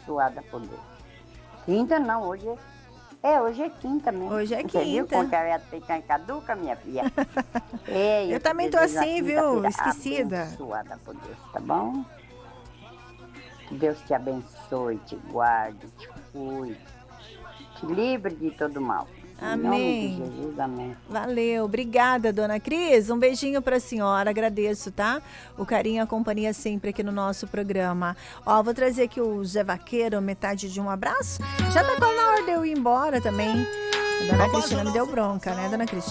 abençoada por Deus. Quinta não, hoje é quinta mesmo. Hoje é Você viu quinta. como que a Eva tem caduca, minha filha? Eu te também tô desejo uma assim, viu? quinta-feira Esquecida. abençoada por Deus, tá bom? Que Deus te abençoe, te guarde, te cuide, te livre de todo mal. Em nome de Amém. Jesus, amém. Valeu, obrigada, dona Cris. Um beijinho pra senhora, agradeço, tá? O carinho e a companhia sempre aqui no nosso programa. Ó, vou trazer aqui o Zé Vaqueiro, metade de um abraço. Já tá na hora de eu ir embora também. A dona Cristina me deu bronca, né, dona Cristina?